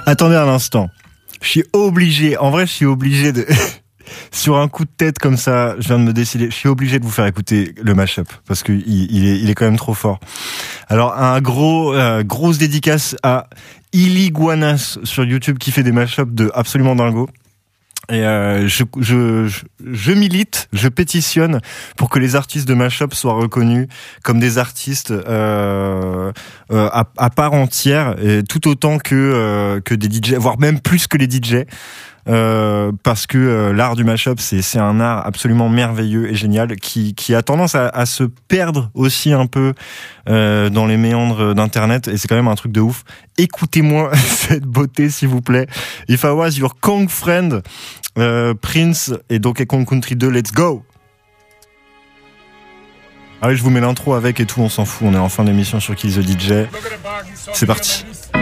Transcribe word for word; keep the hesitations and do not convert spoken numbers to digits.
Attendez un instant. Je suis obligé, en vrai, je suis obligé de... Sur un coup de tête comme ça, je viens de me décider, je suis obligé de vous faire écouter le mashup parce que il, il est, il est quand même trop fort. Alors un gros, euh, grosse dédicace à Iliguanas sur YouTube qui fait des mashups de absolument dingo. Et euh, je, je, je, je milite, je pétitionne pour que les artistes de mashup soient reconnus comme des artistes euh, euh, à, à part entière, et tout autant que euh, que des D J, voire même plus que les D J. Euh, parce que euh, l'art du mashup, c'est c'est un art absolument merveilleux et génial qui qui a tendance à, à se perdre aussi un peu euh, dans les méandres d'internet, et c'est quand même un truc de ouf. Écoutez-moi cette beauté s'il vous plaît. If I Was Your Kong Friend, euh, Prince et Donkey Kong Country deux, let's go. Allez, je vous mets l'intro avec et tout, on s'en fout, on est en fin d'émission sur Kill the D J. C'est parti.